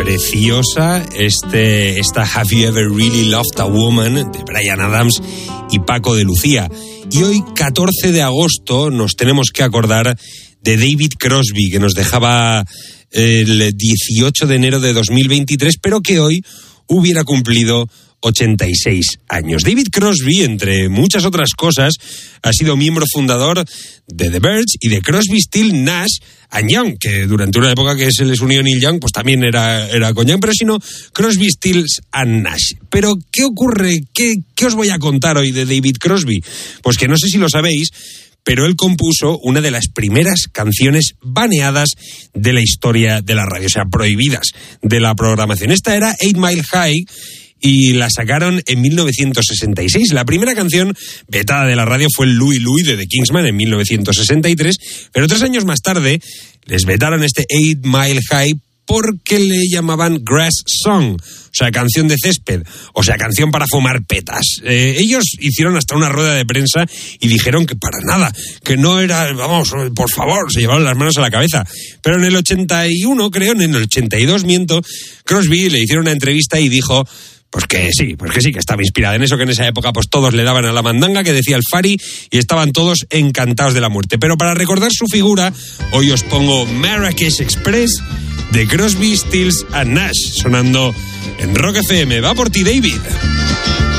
preciosa, esta Have You Ever Really Loved a Woman de Bryan Adams y Paco de Lucía. Y hoy, 14 de agosto, nos tenemos que acordar de David Crosby, que nos dejaba el 18 de enero de 2023, pero que hoy hubiera cumplido 86 años. David Crosby, entre muchas otras cosas, ha sido miembro fundador de The Byrds y de Crosby, Stills, Nash and Young, que durante una época que se les unió Neil Young, pues también era con Young, pero si no, Crosby, Stills and Nash. Pero, ¿qué ocurre? ¿Qué os voy a contar hoy de David Crosby? Pues que no sé si lo sabéis, pero él compuso una de las primeras canciones baneadas de la historia de la radio, o sea, prohibidas de la programación. Esta era 8 Mile High, y la sacaron en 1966. La primera canción vetada de la radio fue Louie Louie de The Kingsmen en 1963, pero 3 años más tarde les vetaron este 8 Mile High porque le llamaban Grass Song, o sea, canción de césped, o sea, canción para fumar petas. Ellos hicieron hasta una rueda de prensa y dijeron que para nada, que no era, vamos, por favor, se llevaron las manos a la cabeza. Pero en el 81, creo, en el 82, Crosby le hicieron una entrevista y dijo pues que sí, que estaba inspirada en eso, que en esa época pues todos le daban a la mandanga, que decía el Fari, y estaban todos encantados de la muerte. Pero para recordar su figura, hoy os pongo Marrakech Express de Crosby, Stills and Nash, sonando en Rock FM. Va por ti, David.